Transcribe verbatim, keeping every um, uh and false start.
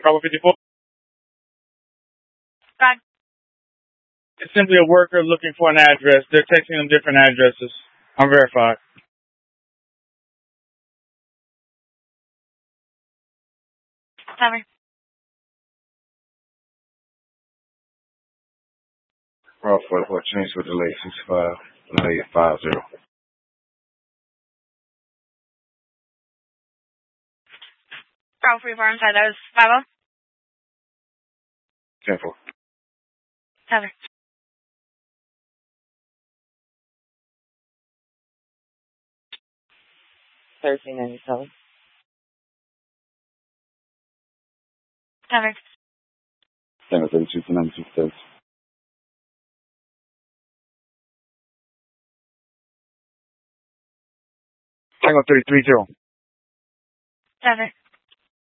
Bravo fifty-four. God. It's simply a worker looking for an address. They're texting them different addresses. I'm verified. Cover. Bravo forty-four, change with delay six five, delay five zero. Bravo forty-four, I'm sorry, that was five oh. ten four. Cover. thirteen ninety-seven. Cover. Tango thirty-two to ninety-two thirty. Tango thirty-three zero. Cover.